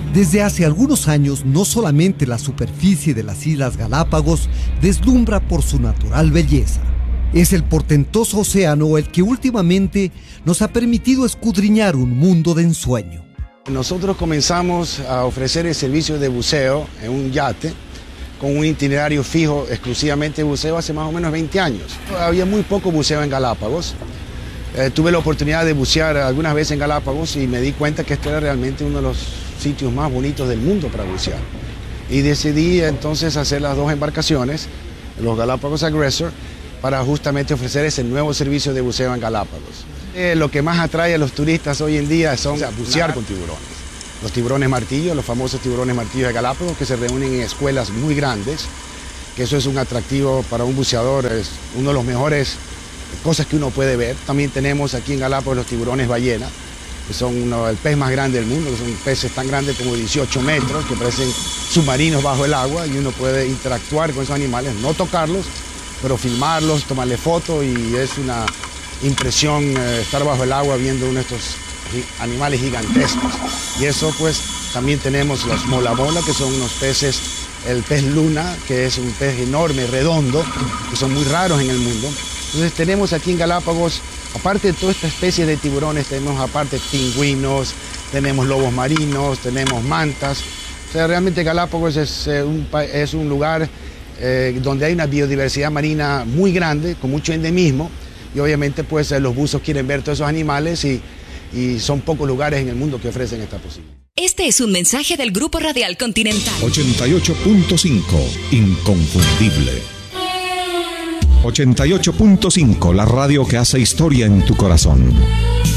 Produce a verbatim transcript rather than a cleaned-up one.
Desde hace algunos años, no solamente la superficie de las Islas Galápagos deslumbra por su natural belleza. Es el portentoso océano el que últimamente nos ha permitido escudriñar un mundo de ensueño. Nosotros comenzamos a ofrecer el servicio de buceo en un yate con un itinerario fijo exclusivamente de buceo hace más o menos veinte años. Había muy poco buceo en Galápagos. Eh, tuve la oportunidad de bucear algunas veces en Galápagos y me di cuenta que esto era realmente uno de los sitios más bonitos del mundo para bucear. Y decidí entonces hacer las dos embarcaciones, los Galápagos Aggressor, para justamente ofrecer ese nuevo servicio de buceo en Galápagos. Eh, lo que más atrae a los turistas hoy en día son o sea, bucear con tiburones. Los tiburones martillo, los famosos tiburones martillo de Galápagos, que se reúnen en escuelas muy grandes, que eso es un atractivo para un buceador, es uno de los mejores cosas que uno puede ver. También tenemos aquí en Galápagos los tiburones ballena, que son uno, el pez más grande del mundo, que son peces tan grandes como dieciocho metros, que parecen submarinos bajo el agua, y uno puede interactuar con esos animales, no tocarlos, pero filmarlos, tomarle fotos, y es una impresión eh, estar bajo el agua viendo uno de estos animales gigantescos. Y eso pues también tenemos los mola mola, que son unos peces, el pez luna, que es un pez enorme, redondo, que son muy raros en el mundo. Entonces tenemos aquí en Galápagos, aparte de toda esta especie de tiburones, tenemos aparte pingüinos, tenemos lobos marinos, tenemos mantas. O sea, realmente Galápagos es, eh, un, es un lugar eh, donde hay una biodiversidad marina muy grande, con mucho endemismo, y obviamente pues eh, los buzos quieren ver todos esos animales y, y son pocos lugares en el mundo que ofrecen esta posibilidad. Este es un mensaje del Grupo Radial Continental. ochenta y ocho punto cinco, inconfundible. ochenta y ocho punto cinco, la radio que hace historia en tu corazón.